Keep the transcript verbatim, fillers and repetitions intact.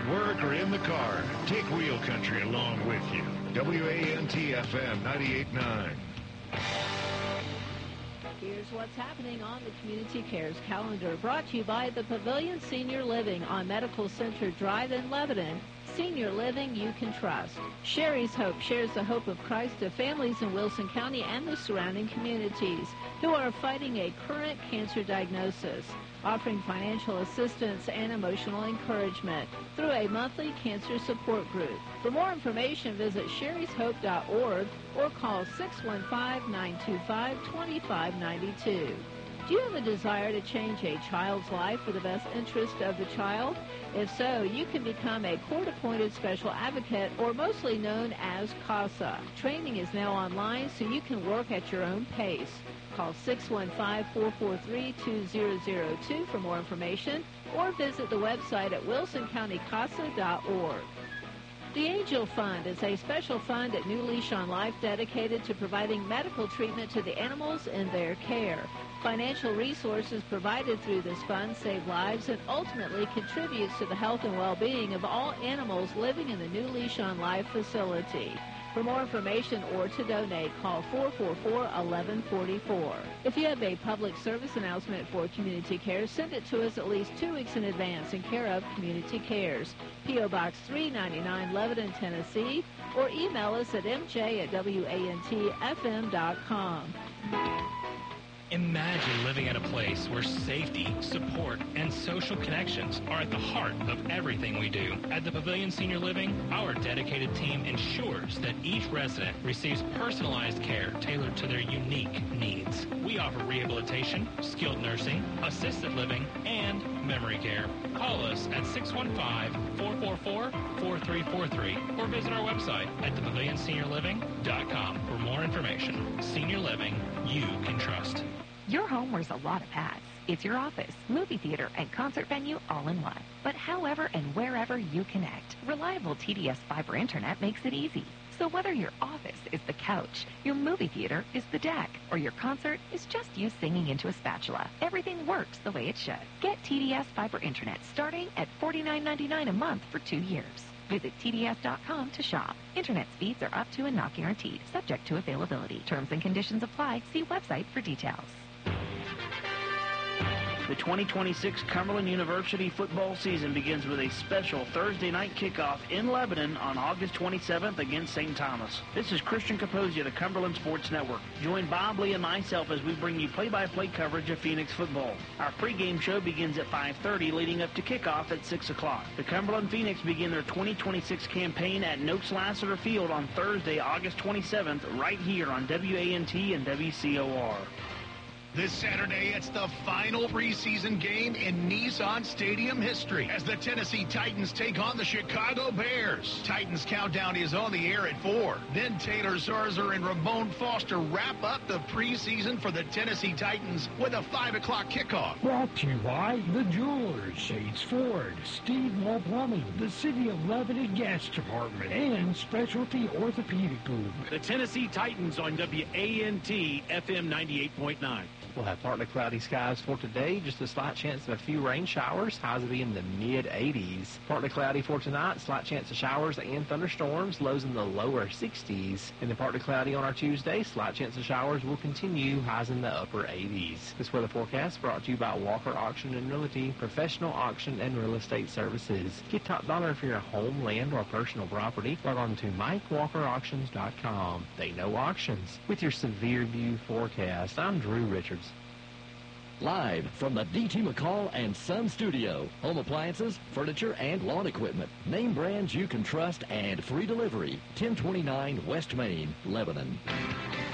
at work, or in the car. Take Wheel Country along with you. W A N T F M ninety-eight point nine. Here's what's happening on the Community Cares calendar, brought to you by the Pavilion Senior Living on Medical Center Drive in Lebanon. Senior living you can trust. Sherry's Hope shares the hope of Christ to families in Wilson County and the surrounding communities who are fighting a current cancer diagnosis, offering financial assistance and emotional encouragement through a monthly cancer support group. For more information, visit sherrys hope dot org or call six one five, nine two five, two five nine two. Do you have a desire to change a child's life for the best interest of the child? If so, you can become a court-appointed special advocate, or mostly known as CASA. Training is now online, so you can work at your own pace. Call six one five, four four three, two zero zero two for more information, or visit the website at wilson county casa dot org. The Angel Fund is a special fund at New Leash on Life dedicated to providing medical treatment to the animals in their care. Financial resources provided through this fund save lives and ultimately contributes to the health and well-being of all animals living in the New Leash on Life facility. For more information or to donate, call four four four, one one four four. If you have a public service announcement for Community Cares, send it to us at least two weeks in advance in care of Community Cares, P O Box three ninety-nine, Lebanon, Tennessee, or email us at m j at w a n t f m dot com. Imagine living at a place where safety, support, and social connections are at the heart of everything we do. At the Pavilion Senior Living, our dedicated team ensures that each resident receives personalized care tailored to their unique needs. We offer rehabilitation, skilled nursing, assisted living, and memory care. Call us at six one five, four four four, four three four three or visit our website at the pavilion senior living dot com for more information. Senior Living you can trust. Your home wears a lot of hats. It's your office, movie theater, and concert venue all in one. But however and wherever you connect, reliable T D S fiber internet makes it easy. So whether your office is the couch, your movie theater is the deck, or your concert is just you singing into a spatula, everything works the way it should. Get T D S fiber internet starting at forty-nine ninety-nine a month for two years. Visit T D S dot com to shop. Internet speeds are up to and not guaranteed, subject to availability. Terms and conditions apply. See website for details. The twenty twenty-six Cumberland University football season begins with a special Thursday night kickoff in Lebanon on August twenty-seventh against Saint Thomas. This is Christian Capozzi of the Cumberland Sports Network. Join Bob Lee and myself as we bring you play-by-play coverage of Phoenix football. Our pregame show begins at five thirty, leading up to kickoff at six o'clock. The Cumberland Phoenix begin their twenty twenty-six campaign at Noakes Lassiter Field on Thursday, August twenty-seventh, right here on W A N T and W C O R. This Saturday, it's the final preseason game in Nissan Stadium history as the Tennessee Titans take on the Chicago Bears. Titans countdown is on the air at four. Then Taylor Zarzour and Ramon Foster wrap up the preseason for the Tennessee Titans with a five o'clock kickoff. Brought to you by the Jewelers, Shades Ford, Steve Wall Plumbing, the City of Lebanon Gas Department, and Specialty Orthopedic Group. The Tennessee Titans on W A N T F M ninety-eight point nine. We'll have partly cloudy skies for today, just a slight chance of a few rain showers. Highs will be in the mid eighties. Partly cloudy for tonight, slight chance of showers and thunderstorms, lows in the lower sixties. And then partly cloudy on our Tuesday, slight chance of showers will continue, highs in the upper eighties. This weather forecast brought to you by Walker Auction and Realty, professional auction and real estate services. Get top dollar for your home, land, or personal property. Log on to mike walker auctions dot com. They know auctions. With your severe view forecast, I'm Drew Richards. Live from the D T McCall and Son Studio. Home appliances, furniture, and lawn equipment. Name brands you can trust and free delivery. ten twenty-nine West Main, Lebanon.